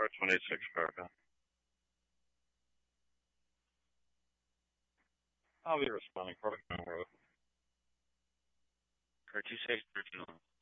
Car 26 cargo. I'll be responding. Product number. Car 26 original.